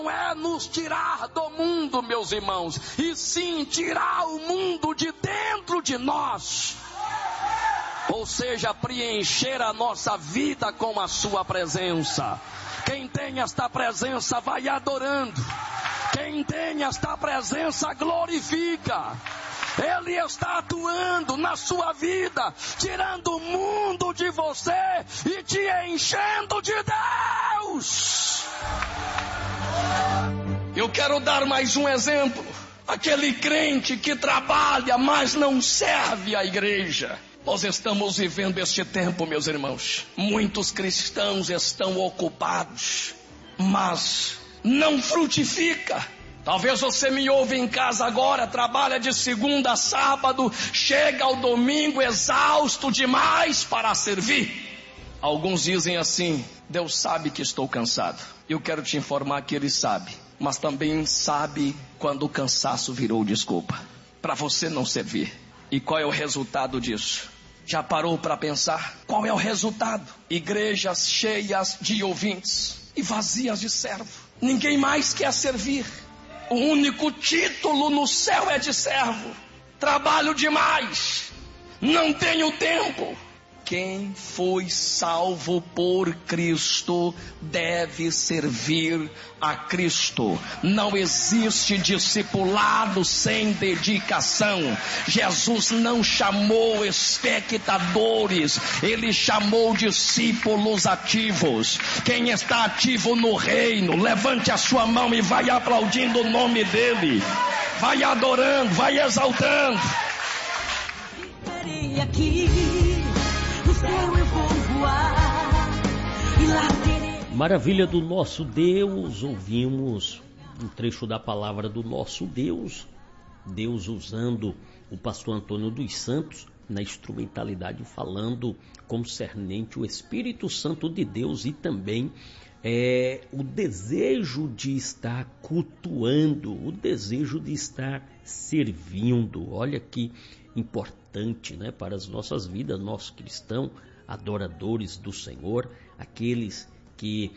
Não é nos tirar do mundo, meus irmãos, e sim tirar o mundo de dentro de nós. Ou seja, preencher a nossa vida com a sua presença. Quem tem esta presença vai adorando. Quem tem esta presença glorifica. Ele está atuando na sua vida, tirando o mundo de você e te enchendo de Deus. Eu quero dar mais um exemplo. Aquele crente que trabalha, mas não serve a igreja. Nós estamos vivendo este tempo, meus irmãos. Muitos cristãos estão ocupados, mas não frutifica. Talvez você me ouve em casa agora, trabalha de segunda a sábado, chega ao domingo exausto demais para servir. Alguns dizem assim: Deus sabe que estou cansado. Eu quero te informar que Ele sabe, mas também sabe quando o cansaço virou desculpa para você não servir. E qual é o resultado disso? Já parou para pensar? Qual é o resultado? Igrejas cheias de ouvintes e vazias de servo. Ninguém mais quer servir. O único título no céu é de servo. Trabalho demais. Não tenho tempo. Quem foi salvo por Cristo deve servir a Cristo. Não existe discipulado sem dedicação. Jesus não chamou espectadores, Ele chamou discípulos ativos. Quem está ativo no reino, levante a sua mão e vai aplaudindo o nome dEle. Vai adorando, vai exaltando. Maravilha do nosso Deus. Ouvimos um trecho da palavra do nosso Deus, Deus usando o pastor Antônio dos Santos na instrumentalidade, falando concernente o Espírito Santo de Deus e também o desejo de estar cultuando, o desejo de estar servindo. Olha que importante, né, para as nossas vidas, nós cristãos, adoradores do Senhor, aqueles que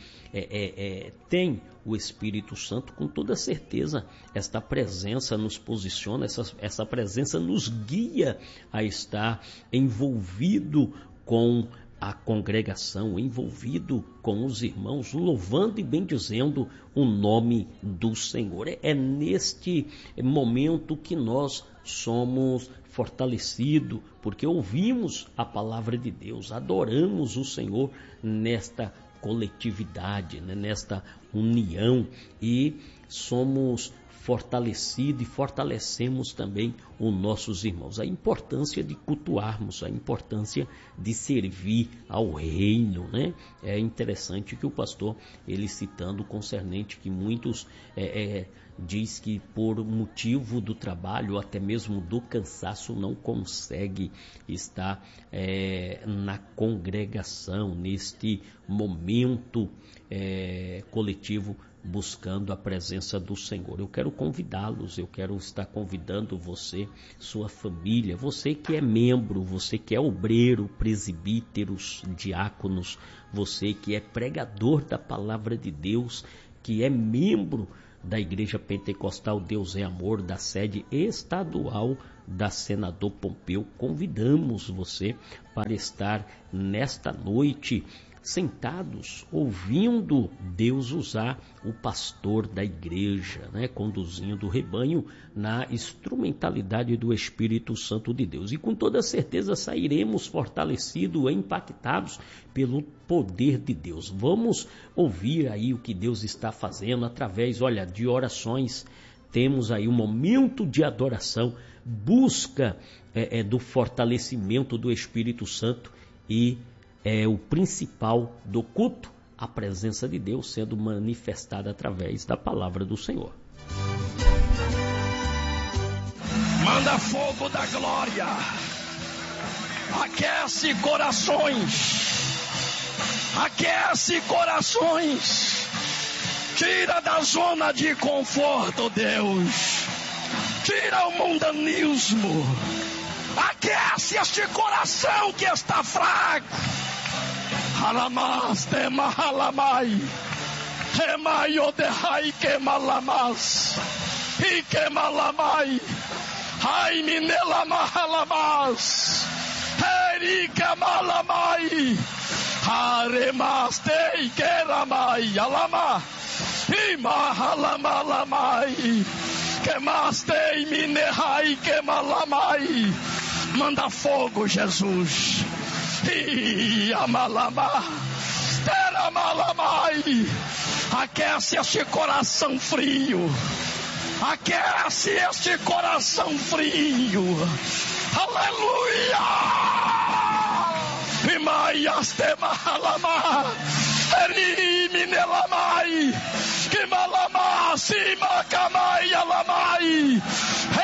têm o Espírito Santo. Com toda certeza, esta presença nos posiciona, essa presença nos guia a estar envolvido com a congregação, envolvido com os irmãos, louvando e bendizendo o nome do Senhor. É neste momento que nós somos fortalecidos, porque ouvimos a palavra de Deus, adoramos o Senhor nesta coletividade, né, nesta união, e somos fortalecidos e fortalecemos também os nossos irmãos. A importância de cultuarmos, a importância de servir ao reino, né? É interessante que o pastor, ele citando concernente que muitos diz que por motivo do trabalho, até mesmo do cansaço, não consegue estar na congregação, neste momento coletivo, buscando a presença do Senhor. Eu quero convidá-los, eu quero estar convidando você, sua família, você que é membro, você que é obreiro, presbíteros, diáconos, você que é pregador da palavra de Deus, que é membro da Igreja Pentecostal Deus é Amor, da sede estadual da Senador Pompeu. Convidamos você para estar nesta noite sentados, ouvindo Deus usar o pastor da igreja, né, conduzindo o rebanho na instrumentalidade do Espírito Santo de Deus. E com toda certeza sairemos fortalecidos, impactados pelo poder de Deus. Vamos ouvir aí o que Deus está fazendo através, de orações. Temos aí um momento de adoração, busca do fortalecimento do Espírito Santo, e o principal do culto, a presença de Deus sendo manifestada através da palavra do Senhor. Manda fogo da glória, aquece corações, tira da zona de conforto, Deus, tira o mundanismo, aquece este coração que está fraco. Remaio de rai que malamas. E que malamai. Ai minelama halamas. Erika malamai. Aremastei keramai alama. E mahalamalamai. Quemastei minehai que malamai. Manda fogo, Jesus. E amalama. Teramalamai. Aquece este coração frio. Aquece este coração frio. Aleluia. Imaias temahalama. Eriminelama. Que malama. Sima kamai alamai.